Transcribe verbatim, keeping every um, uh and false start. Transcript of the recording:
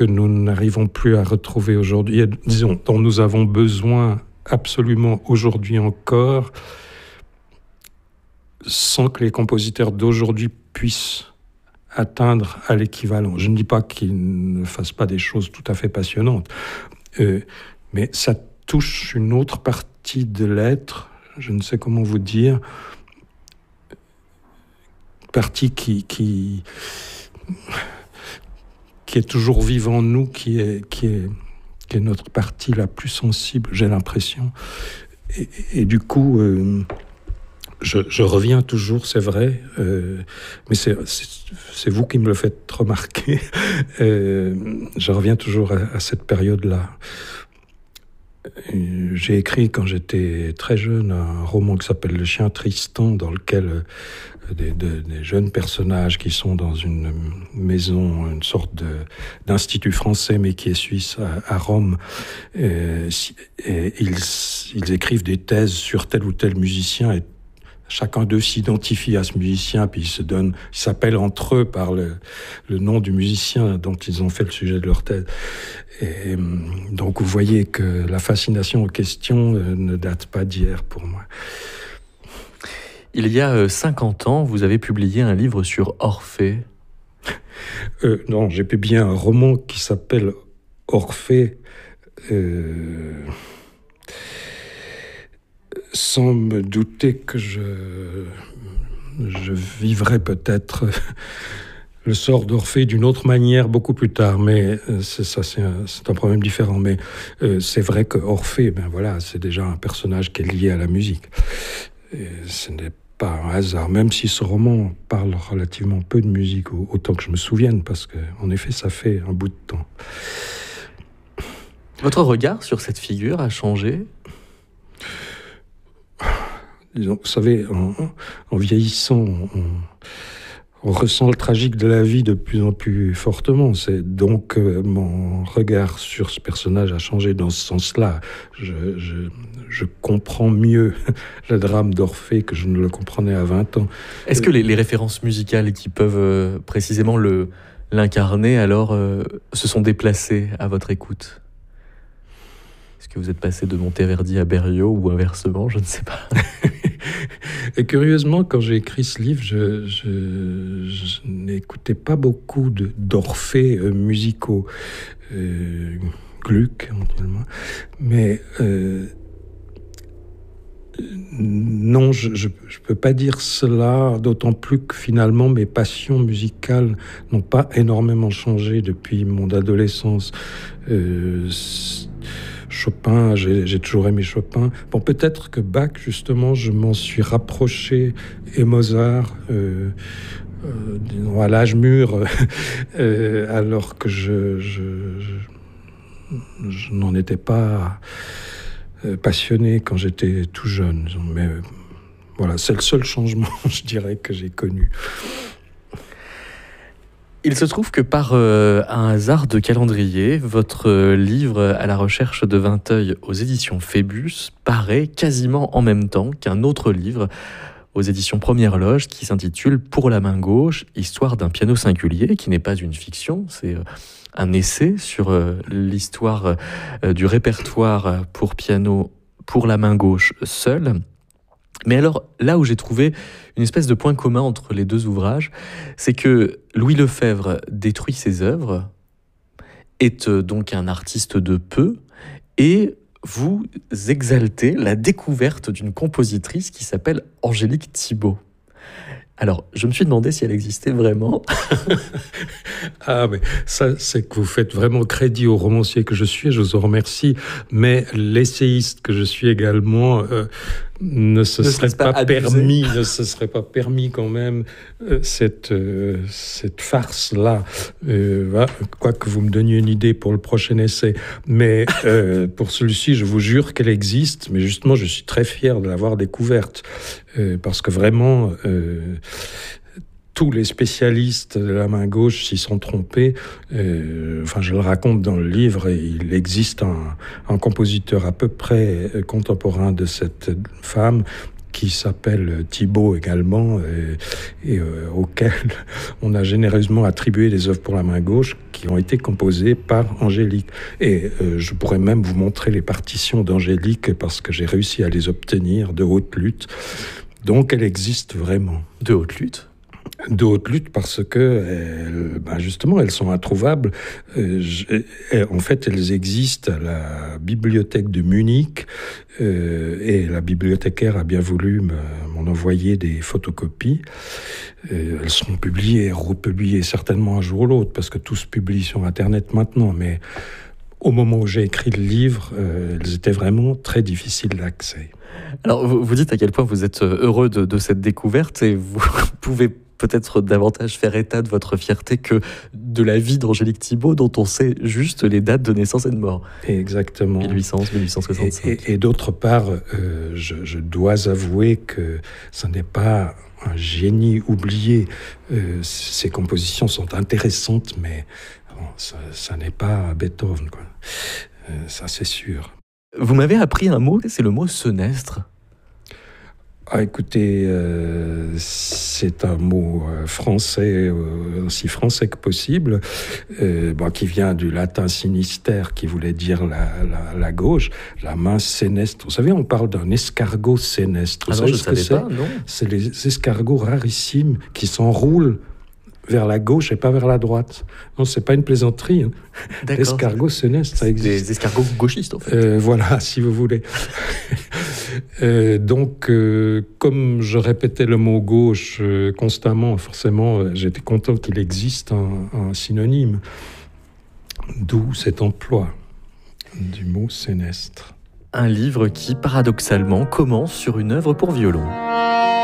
que nous n'arrivons plus à retrouver aujourd'hui, disons, dont nous avons besoin absolument aujourd'hui encore, sans que les compositeurs d'aujourd'hui puissent atteindre à l'équivalent. Je ne dis pas qu'ils ne fassent pas des choses tout à fait passionnantes, euh, mais ça touche une autre partie de l'être, je ne sais comment vous dire, partie qui, qui, qui est toujours vive en nous, qui est, qui est, qui est notre partie la plus sensible, j'ai l'impression. Et, et du coup, euh, je, je reviens toujours, c'est vrai, euh, mais c'est, c'est, c'est vous qui me le faites remarquer. euh, je reviens toujours à, à cette période-là. J'ai écrit quand j'étais très jeune un roman qui s'appelle Le Chien Tristan, dans lequel des, des, des jeunes personnages qui sont dans une maison, une sorte de, d'institut français mais qui est suisse à, à Rome, et, et ils, ils écrivent des thèses sur tel ou tel musicien et chacun d'eux s'identifie à ce musicien, puis ils se donnent, ils s'appellent entre eux par le, le nom du musicien dont ils ont fait le sujet de leur thèse. Et donc vous voyez que la fascination aux questions ne date pas d'hier pour moi. Il y a cinquante ans, vous avez publié un livre sur Orphée. Euh, non, j'ai publié un roman qui s'appelle Orphée. Euh... sans me douter que je, je vivrais peut-être le sort d'Orphée d'une autre manière beaucoup plus tard, mais c'est, ça, c'est un, c'est un problème différent. Mais euh, c'est vrai que Orphée, ben voilà, c'est déjà un personnage qui est lié à la musique. Et ce n'est pas un hasard, même si ce roman parle relativement peu de musique, autant que je me souvienne, parce qu'en effet, ça fait un bout de temps. Votre regard sur cette figure a changé ? Disons, vous savez, en, en vieillissant, on, on ressent le tragique de la vie de plus en plus fortement. C'est donc euh, mon regard sur ce personnage a changé dans ce sens-là. Je, je, je comprends mieux le drame d'Orphée que je ne le comprenais à vingt ans. Est-ce que les, les références musicales qui peuvent euh, précisément le, l'incarner, alors, euh, se sont déplacées à votre écoute ? Est-ce que vous êtes passé de Monteverdi à Berio ou inversement ? Je ne sais pas. Et curieusement, quand j'ai écrit ce livre, je, je, je n'écoutais pas beaucoup de, d'Orphée euh, musicaux. Euh, Gluck, éventuellement. Mais euh, non, je ne peux pas dire cela, d'autant plus que finalement, mes passions musicales n'ont pas énormément changé depuis mon adolescence. Euh, Chopin, j'ai, j'ai toujours aimé Chopin. Bon, peut-être que Bach, justement, je m'en suis rapproché, et Mozart, euh, euh, disons, à l'âge mûr, euh, alors que je, je, je, je n'en étais pas euh, passionné quand j'étais tout jeune. Mais euh, voilà, c'est le seul changement, je dirais, que j'ai connu. Il se trouve que par euh, un hasard de calendrier, votre euh, livre À la recherche de Vinteuil aux éditions Phébus paraît quasiment en même temps qu'un autre livre aux éditions Première Loge qui s'intitule Pour la main gauche, histoire d'un piano singulier, qui n'est pas une fiction, c'est euh, un essai sur euh, l'histoire euh, du répertoire pour piano pour la main gauche seule. Mais alors, là où j'ai trouvé une espèce de point commun entre les deux ouvrages, c'est que Louis Lefebvre détruit ses œuvres, est donc un artiste de peu, et vous exaltez la découverte d'une compositrice qui s'appelle Angélique Thibault. Alors, je me suis demandé si elle existait vraiment. Ah, mais ça, c'est que vous faites vraiment crédit au romancier que je suis, je vous en remercie, mais l'essayiste que je suis également... Euh, ne se ne serait pas, pas permis, ne se serait pas permis quand même euh, cette, euh, cette farce-là. Euh, voilà, quoi que vous me donniez une idée pour le prochain essai. Mais euh, pour celui-ci, je vous jure qu'elle existe, mais justement, je suis très fier de l'avoir découverte. Euh, parce que vraiment... Euh, tous les spécialistes de la main gauche s'y sont trompés. Euh, enfin, je le raconte dans le livre, et il existe un, un compositeur à peu près contemporain de cette femme qui s'appelle Thibault également, et, et euh, auquel on a généreusement attribué des œuvres pour la main gauche, qui qui ont été composées par Angélique. Et euh, je pourrais même vous montrer les partitions d'Angélique parce que j'ai réussi à les obtenir de haute lutte. Donc elle existe vraiment. De haute lutte ? De haute lutte parce que, elles, ben justement, elles sont introuvables. Euh, je, en fait, elles existent à la bibliothèque de Munich euh, et la bibliothécaire a bien voulu me, m'en envoyer des photocopies. Euh, elles seront publiées et republiées certainement un jour ou l'autre parce que tout se publie sur Internet maintenant. Mais au moment où j'ai écrit le livre, euh, elles étaient vraiment très difficiles d'accès. Alors, vous, vous dites à quel point vous êtes heureux de, de cette découverte et vous pouvez peut-être davantage faire état de votre fierté que de la vie d'Angélique Thibault, dont on sait juste les dates de naissance et de mort. Exactement. mille huit cents, mille huit cent soixante-cinq. Et, et, et d'autre part, euh, je, je dois avouer que ce n'est pas un génie oublié. Euh, ces compositions sont intéressantes, mais bon, ça, ça n'est pas Beethoven, quoi. Euh, ça, c'est sûr. Vous m'avez appris un mot, c'est le mot senestre. Ah, écoutez, euh, c'est un mot euh, français, euh, aussi français que possible, euh, bon, qui vient du latin sinister, qui voulait dire la, la, la gauche, la main sénestre. Vous savez, on parle d'un escargot sénestre. Ah Vous non, savez je ce que savais pas, non. C'est les escargots rarissimes qui s'enroulent vers la gauche et pas vers la droite. Non, c'est pas une plaisanterie. Hein. L'escargot sénestre, ça existe. Des escargots gauchistes, en fait. Euh, voilà, si vous voulez. euh, donc, euh, comme je répétais le mot gauche euh, constamment, forcément, euh, j'étais content qu'il existe un, un synonyme. D'où cet emploi du mot sénestre. Un livre qui, paradoxalement, commence sur une œuvre pour violon.